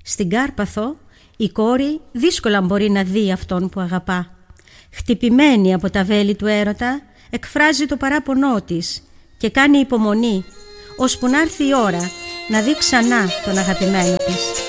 Στην Κάρπαθο η κόρη δύσκολα μπορεί να δει αυτόν που αγαπά. Χτυπημένη από τα βέλη του έρωτα, εκφράζει το παράπονό της και κάνει υπομονή, ώσπου να έρθει η ώρα να δει ξανά τον αγαπημένο της.